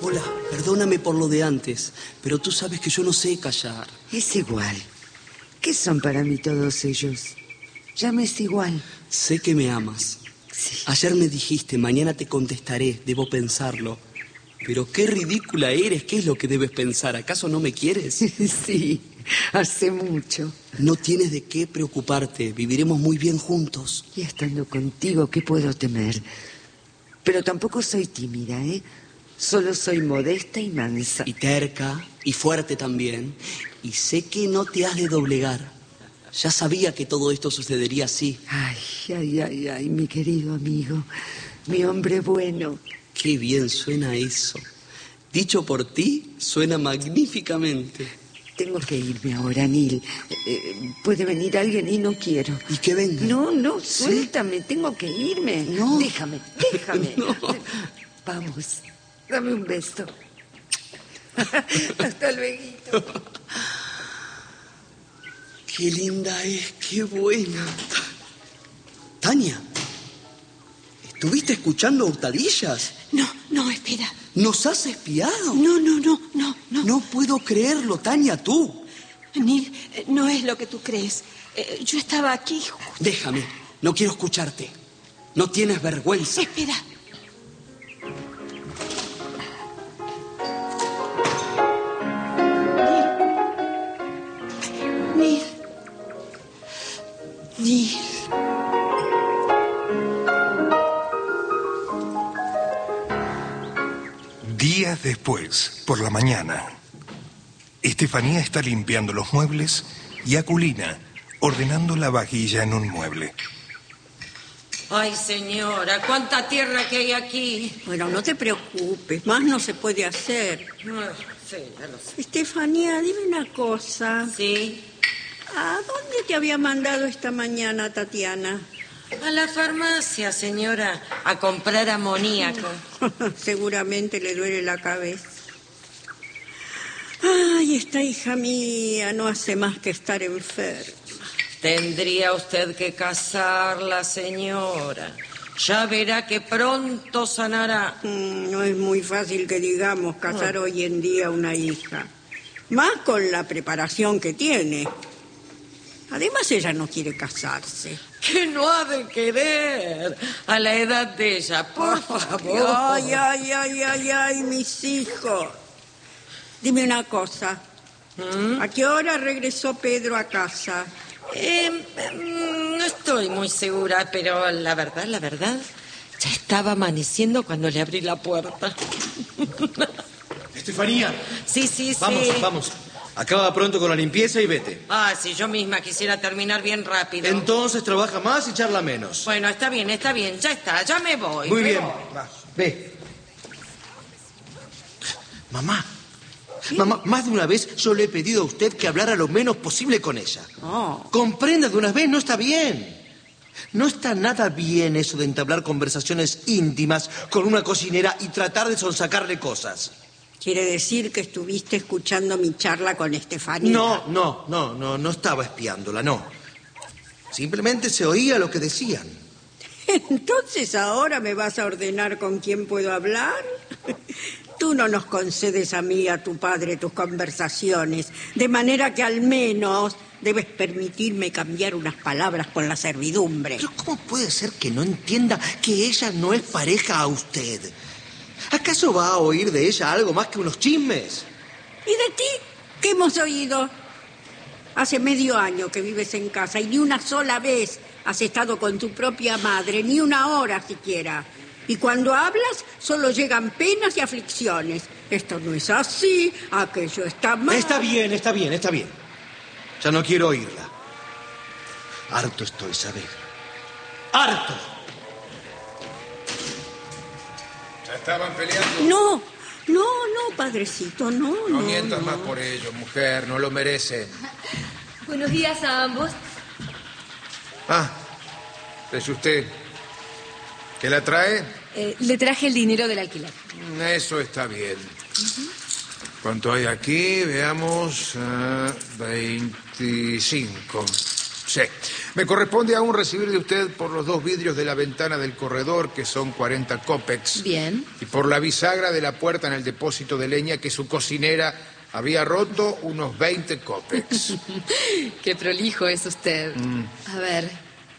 Hola, perdóname por lo de antes, pero tú sabes que yo no sé callar. Es igual. ¿Qué son para mí todos ellos? Ya me es igual. Sé que me amas. Sí. Ayer me dijiste, mañana te contestaré, debo pensarlo. Pero qué ridícula eres, ¿qué es lo que debes pensar? ¿Acaso no me quieres? Sí, hace mucho. No tienes de qué preocuparte, viviremos muy bien juntos. Y estando contigo, ¿qué puedo temer? Pero tampoco soy tímida, ¿eh? Solo soy modesta y mansa. Y terca, y fuerte también. Y sé que no te has de doblegar. Ya sabía que todo esto sucedería así. Ay, mi querido amigo. Mi hombre bueno. Qué bien suena eso. Dicho por ti, suena magníficamente. Tengo que irme ahora, Nil. Puede venir alguien y no quiero. ¿Y que venga? No, ¿Sí? suéltame, tengo que irme. No. Déjame. No. Vamos, dame un beso. Hasta luego. Qué linda es, qué buena. Tania, ¿estuviste escuchando Hurtadillas? No, espera. ¿Nos has espiado? No. No puedo creerlo, Tania, tú. Nil, no es lo que tú crees. Yo estaba aquí. Déjame, no quiero escucharte. No tienes vergüenza. Espera. Nil. Días después, por la mañana, Estefanía está limpiando los muebles y Aculina ordenando la vajilla en un mueble. Ay, señora, cuánta tierra que hay aquí. Bueno, no te preocupes, más no se puede hacer. Ay, sí, ya lo sé. Estefanía, dime una cosa. Sí, ¿A dónde te había mandado esta mañana Tatiana? a la farmacia, señora, a comprar amoníaco. Seguramente le duele la cabeza. Ay, esta hija mía no hace más que estar enferma. Tendría usted que casarla, señora. Ya verá que pronto sanará. No es muy fácil que digamos casar hoy en día una hija. Más con la preparación que tiene. Además, ella no quiere casarse. ¿Qué no ha de querer a la edad de ella? Por favor. Ay, mis hijos. Dime una cosa. ¿A qué hora regresó Pedro a casa? No estoy muy segura, pero la verdad, ya estaba amaneciendo cuando le abrí la puerta. Estefanía. Sí. Vamos. Acaba pronto con la limpieza y vete. Ah, si yo misma quisiera terminar bien rápido. Entonces trabaja más y charla menos. Bueno, está bien, ya está, ya me voy. Muy me bien. voy. Va, ve. Mamá, más de una vez yo le he pedido a usted que hablara lo menos posible con ella. Comprenda de una vez, no está bien. No está nada bien eso de entablar conversaciones íntimas con una cocinera y tratar de sonsacarle cosas. ¿Quiere decir que estuviste escuchando mi charla con Estefanía? No estaba espiándola, no. Simplemente se oía lo que decían. Entonces ahora me vas a ordenar con quién puedo hablar. Tú no nos concedes a mí y a tu padre tus conversaciones, de manera que al menos debes permitirme cambiar unas palabras con la servidumbre. Pero ¿cómo puede ser que no entienda que ella no es pareja a usted? ¿Acaso va a oír de ella algo más que unos chismes? ¿Y de ti? ¿Qué hemos oído? Hace medio año que vives en casa y ni una sola vez has estado con tu propia madre, ni una hora siquiera. Y cuando hablas, solo llegan penas y aflicciones. Esto no es así, aquello está mal. Está bien. Ya no quiero oírla. Harto estoy, ¿sabe? ¡Harto! ¿Ya estaban peleando? No, padrecito, no. No mientas más por ello, mujer, no lo merece. Buenos días a ambos. Es usted. ¿Qué la trae? Le traje el dinero del alquiler. Eso está bien. ¿Cuánto hay aquí? Veamos. 25. Sí. Me corresponde aún recibir de usted por los 2 vidrios de la ventana del corredor, que son 40 cópex. Bien. Y por la bisagra de la puerta en el depósito de leña que su cocinera había roto, unos 20 cópex. Qué prolijo es usted. A ver.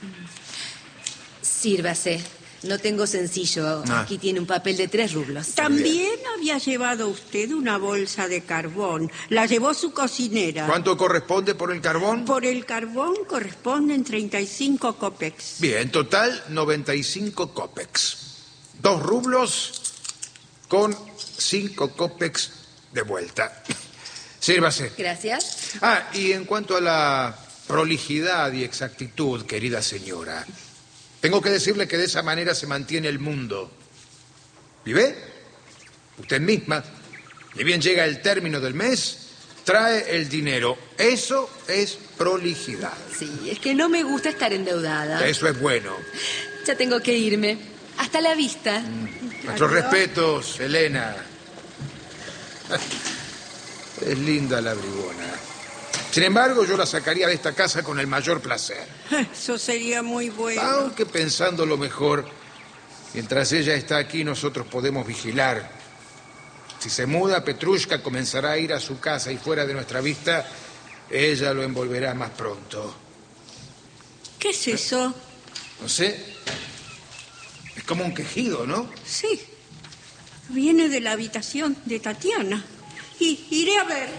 Sírvase. No tengo sencillo. Aquí tiene un papel de 3 rublos. También había llevado usted una bolsa de carbón. La llevó su cocinera. ¿Cuánto corresponde por el carbón? Por el carbón corresponden 35 cópex. Bien, total 95 cópex. 2 rublos con 5 cópex de vuelta. Sírvase. Gracias. Y en cuanto a la prolijidad y exactitud, querida señora, tengo que decirle que de esa manera se mantiene el mundo. ¿Y ve? Usted misma, ni bien llega el término del mes, trae el dinero. Eso es prolijidad. Sí, es que no me gusta estar endeudada. Eso es bueno. Ya tengo que irme. Hasta la vista. Nuestros respetos, Elena. Es linda la bribona. Sin embargo, yo la sacaría de esta casa con el mayor placer. Eso sería muy bueno. Aunque pensándolo mejor, mientras ella está aquí, nosotros podemos vigilar. Si se muda, Petrushka comenzará a ir a su casa y fuera de nuestra vista, ella lo envolverá más pronto. ¿Qué es eso? No sé. Es como un quejido, ¿no? Sí. Viene de la habitación de Tatiana. Y iré a ver.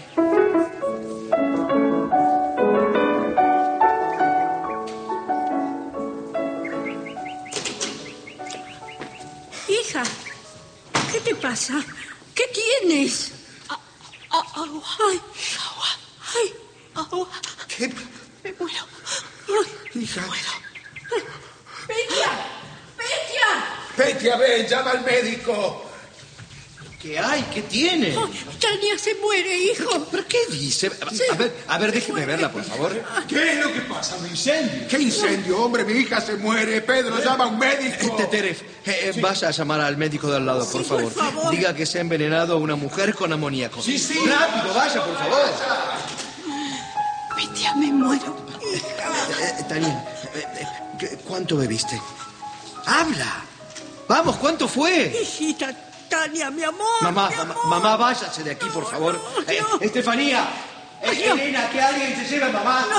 Hija, ¿qué te pasa? ¿Qué tienes? Agua. Ay, Agua. ay, Agua. ¿Qué? Me muero. Hija. Me muero. Petia, Petia. Petia, ven, llama al médico. ¿Qué hay? ¿Qué tiene? Oh, Tania se muere, hijo. ¿Pero qué dice? Sí. A ver, déjeme verla, por favor. ¿Qué es lo que pasa? ¿Un incendio? ¿Qué incendio, hombre? Mi hija se muere. Pedro, llama a un médico. Teref, vaya a llamar al médico de al lado, por favor. por favor. Diga que se ha envenenado a una mujer con amoníaco. Sí. Rápido, vaya, por favor. Petia, me muero. Tania, ¿cuánto bebiste? ¡Habla! Vamos, ¿cuánto fue? Hijita Tania, mi amor. Mamá, mi amor. mamá, váyase de aquí, por favor. No. Estefanía, Elena, que alguien se lleve a mamá.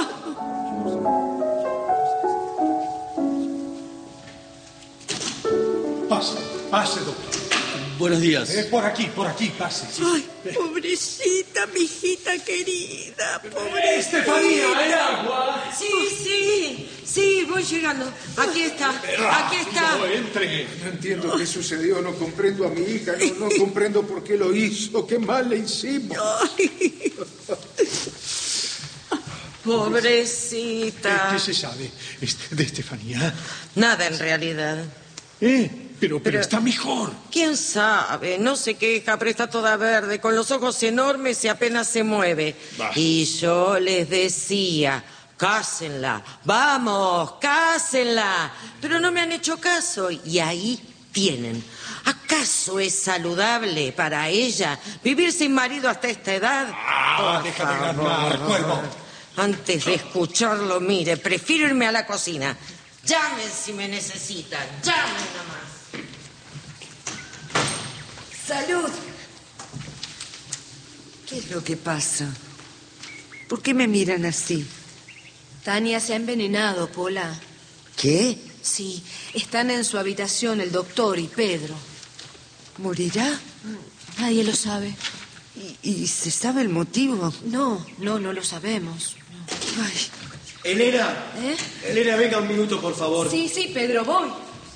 Pase, doctor. Buenos días. Por aquí, pase. Sí. Ay, pobrecita, mi hijita querida, pobrecita. Estefanía, el agua. Sí, voy llegando. Aquí está. No entre. No entiendo qué sucedió, no comprendo a mi hija, no comprendo por qué lo hizo, qué mal le hicimos. Pobrecita. ¿Qué se sabe de Estefanía? Nada en realidad. Pero está mejor. ¿Quién sabe? No se queja, pero está toda verde, con los ojos enormes y apenas se mueve. Bah. Y yo les decía, cásenla, vamos, cásenla. Pero no me han hecho caso y ahí tienen. ¿Acaso es saludable para ella vivir sin marido hasta esta edad? Déjame ganar, cuervo. Antes de escucharlo, mire, prefiero irme a la cocina. Llamen si me necesitan, llamen nomás. ¡Salud! ¿Qué es lo que pasa? ¿Por qué me miran así? Tania se ha envenenado, Pola. ¿Qué? Sí, están en su habitación el doctor y Pedro. ¿Morirá? Nadie lo sabe. ¿Y se sabe el motivo? No lo sabemos. Ay, Elena. ¿Eh? Elena, venga un minuto, por favor. Sí, Pedro, voy.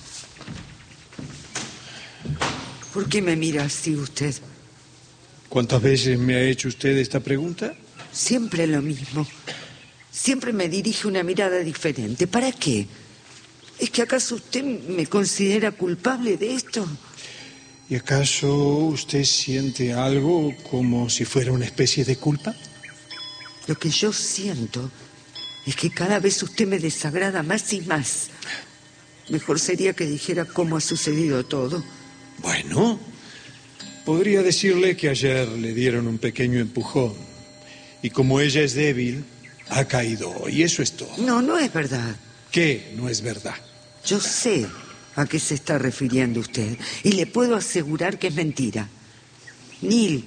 ¿por qué me mira así usted? ¿Cuántas veces me ha hecho usted esta pregunta? Siempre lo mismo. Siempre me dirige una mirada diferente. ¿Para qué? ¿Es que acaso usted me considera culpable de esto? ¿Y acaso usted siente algo como si fuera una especie de culpa? Lo que yo siento es que cada vez usted me desagrada más y más. Mejor sería que dijera cómo ha sucedido todo. Bueno, podría decirle que ayer le dieron un pequeño empujón. Y como ella es débil, Ha caído hoy, eso es todo. No, no es verdad. ¿Qué no es verdad? Yo sé a qué se está refiriendo usted y le puedo asegurar que es mentira. Ni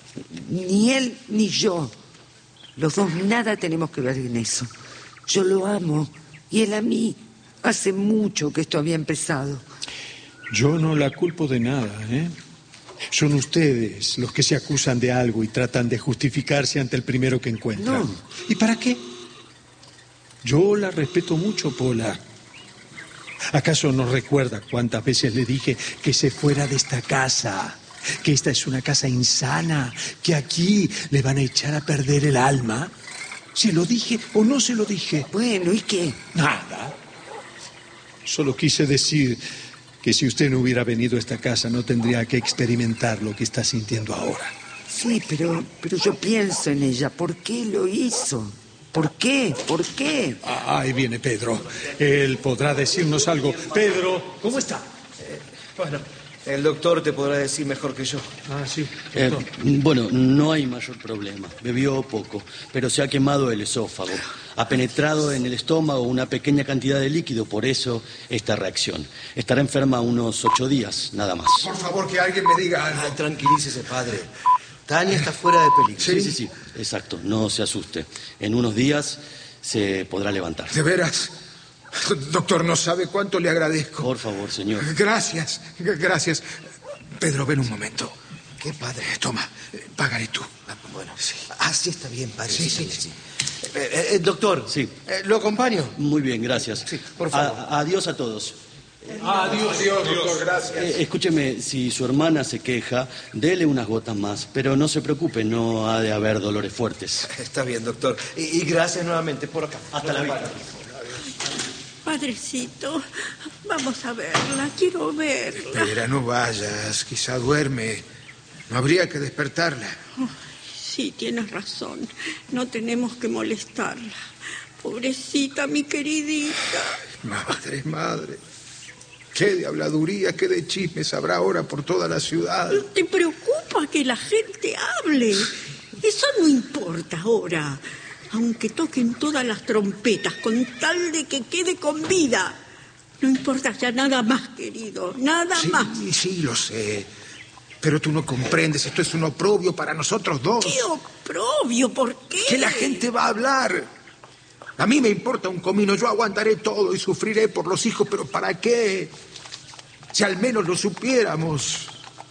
él ni yo, los dos nada tenemos que ver en eso. Yo lo amo y él a mí. Hace mucho que esto había empezado. Yo no la culpo de nada, ¿eh? Son ustedes los que se acusan de algo y tratan de justificarse ante el primero que encuentran. No. ¿Y para qué? Yo la respeto mucho, Pola. ¿Acaso no recuerda cuántas veces le dije que se fuera de esta casa? Que esta es una casa insana, que aquí le van a echar a perder el alma. ¿Se lo dije o no se lo dije? Bueno, ¿y qué? Nada. Solo quise decir que si usted no hubiera venido a esta casa no tendría que experimentar lo que está sintiendo ahora. Sí, pero yo pienso en ella. ¿Por qué lo hizo? ¿Por qué? ¿Por qué? Ahí viene Pedro. Él podrá decirnos algo. Pedro, ¿cómo está? Bueno, el doctor te podrá decir mejor que yo. Ah, sí. Bueno, no hay mayor problema. Bebió poco, pero se ha quemado el esófago. Ha penetrado en el estómago una pequeña cantidad de líquido, por eso esta reacción. Estará enferma unos 8 días, nada más. Por favor, que alguien me diga algo. Tranquilícese, padre. Tania está fuera de peligro. Sí, exacto. No se asuste. En unos días se podrá levantar. ¿De veras? Doctor, no sabe cuánto le agradezco. Por favor, señor. Gracias. Pedro, ven un momento. ¿Qué, padre? Toma, pagaré tú. Bueno, sí. Sí, está bien, padre. Sí. Doctor, sí. ¿Lo acompaño? Muy bien, gracias. Sí, por favor. Adiós a todos. Adiós, doctor, gracias. Escúcheme, si su hermana se queja, dele unas gotas más, pero no se preocupe, no ha de haber dolores fuertes. Está bien, doctor. Y gracias nuevamente por acá. Hasta la vista. Padrecito, vamos a verla, quiero verla. Espera, no vayas, quizá duerme. No habría que despertarla. Sí, tienes razón, no tenemos que molestarla. Pobrecita, mi queridita. Madre. Qué de habladuría, qué de chismes habrá ahora por toda la ciudad. ¿Te preocupa que la gente hable? Eso no importa ahora. Aunque toquen todas las trompetas, con tal de que quede con vida. No importa ya nada más, querido, nada más. Sí, lo sé. Pero tú no comprendes, esto es un oprobio para nosotros dos. ¿Qué oprobio? ¿Por qué? Que la gente va a hablar. A mí me importa un comino, yo aguantaré todo y sufriré por los hijos, pero ¿para qué? Si al menos lo supiéramos.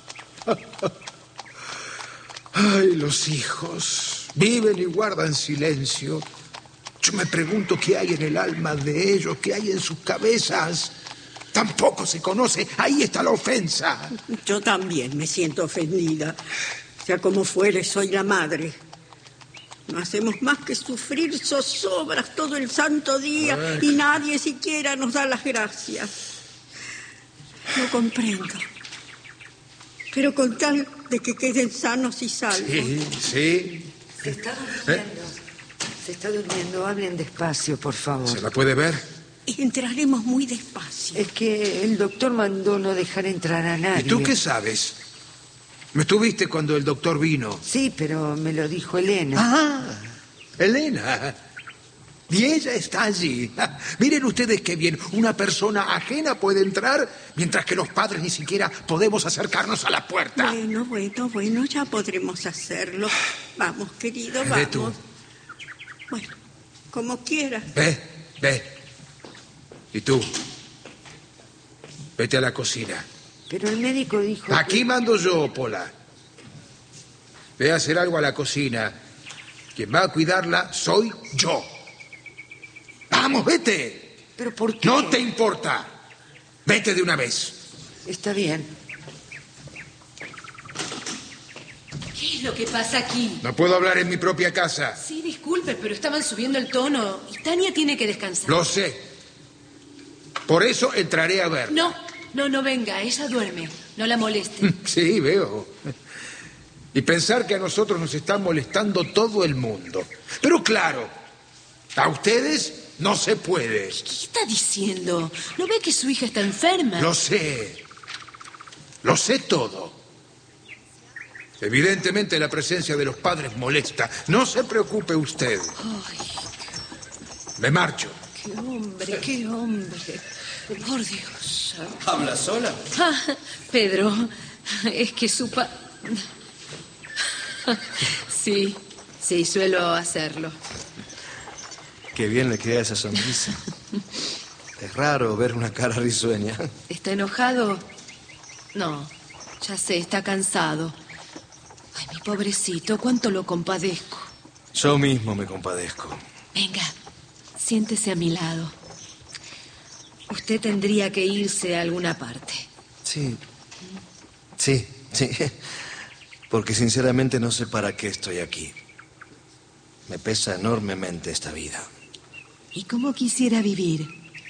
Ay, los hijos viven y guardan silencio. Yo me pregunto qué hay en el alma de ellos, qué hay en sus cabezas. Tampoco se conoce, ahí está la ofensa. Yo también me siento ofendida. Sea como fuere, soy la madre. No hacemos más que sufrir zozobras todo el santo día y nadie siquiera nos da las gracias. No comprendo. Pero con tal de que queden sanos y salvos. Sí. Se está durmiendo. Se está durmiendo. Hablen despacio, por favor. ¿Se la puede ver? Entraremos muy despacio. Es que el doctor mandó no dejar entrar a nadie. ¿Y tú qué sabes? ¿Me estuviste cuando el doctor vino? Sí, pero me lo dijo Elena. Ah, Elena. Y ella está allí. Miren ustedes qué bien. Una persona ajena puede entrar, mientras que los padres ni siquiera podemos acercarnos a la puerta. Bueno, ya podremos hacerlo. Vamos, querido, vamos. Ve tú. Bueno, como quieras. Ve. ¿Y tú? Vete a la cocina. Pero el médico dijo... Aquí mando yo, Pola. Ve a hacer algo a la cocina. Quien va a cuidarla soy yo. ¡Vamos, vete! ¿Pero por qué? No te importa. Vete de una vez. Está bien. ¿Qué es lo que pasa aquí? No puedo hablar en mi propia casa. Sí, disculpe, pero estaban subiendo el tono y Tania tiene que descansar. Lo sé. Por eso entraré a ver. No venga, ella duerme. No la moleste. Sí, veo. Y pensar que a nosotros nos está molestando todo el mundo. Pero claro, a ustedes no se puede. ¿Qué está diciendo? ¿No ve que su hija está enferma? Lo sé todo. Evidentemente la presencia de los padres molesta. No se preocupe usted. Ay, Me marcho. qué hombre, qué hombre. Por Dios. ¿Habla sola? Ah, Pedro, es que Sí, suelo hacerlo. Qué bien le queda esa sonrisa. Es raro ver una cara risueña. ¿Está enojado? No, ya sé, está cansado. Ay, mi pobrecito, cuánto lo compadezco. Yo mismo me compadezco. Venga, siéntese a mi lado. Usted tendría que irse a alguna parte. Sí. Porque sinceramente no sé para qué estoy aquí. Me pesa enormemente esta vida. ¿Y cómo quisiera vivir?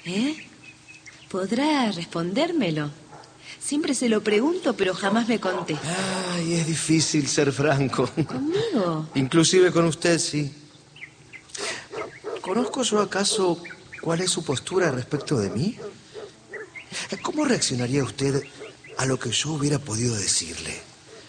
¿Podrá respondérmelo? Siempre se lo pregunto, pero jamás me contesta. Ay, es difícil ser franco. ¿Conmigo? Inclusive con usted, sí. ¿Conozco yo acaso cuál es su postura respecto de mí? ¿Cómo reaccionaría usted a lo que yo hubiera podido decirle?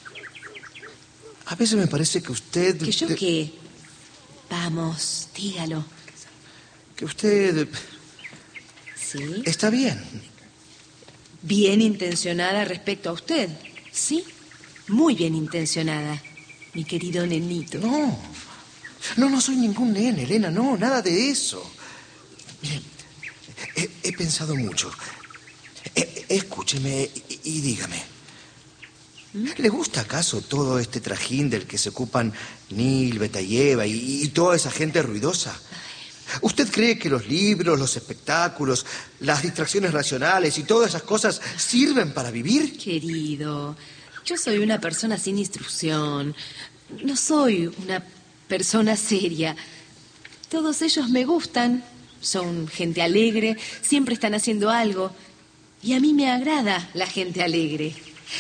A veces me parece que usted... ¿Que yo qué? Vamos, dígalo. Que usted... ¿Sí? Está bien. Bien intencionada respecto a usted, ¿sí? Muy bien intencionada, mi querido nenito. No soy ningún nene, Elena, no, nada de eso. Mire, he pensado mucho. Escúcheme y dígame. ¿Le gusta acaso todo este trajín del que se ocupan Nil, Betayeva y toda esa gente ruidosa? ¿Usted cree que los libros, los espectáculos, las distracciones racionales y todas esas cosas sirven para vivir? Querido, yo soy una persona sin instrucción. No soy una persona seria. Todos ellos me gustan. Son gente alegre, siempre están haciendo algo. Y a mí me agrada la gente alegre.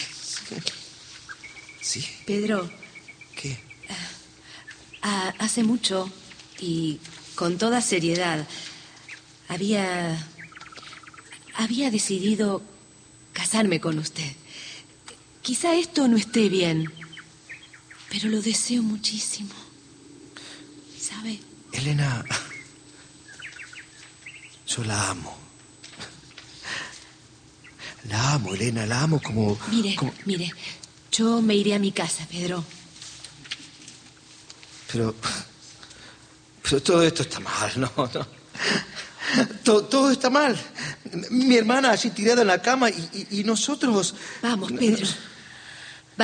¿Sí? Pedro. ¿Qué? Hace mucho, y con toda seriedad, había decidido casarme con usted. Quizá esto no esté bien, pero lo deseo muchísimo. ¿Sabe? Elena, yo la amo. La amo, Elena, la amo como... Mire, yo me iré a mi casa, Pedro. Pero todo esto está mal, ¿no? Todo está mal. Mi hermana allí tirada en la cama y nosotros... Vamos, Pedro.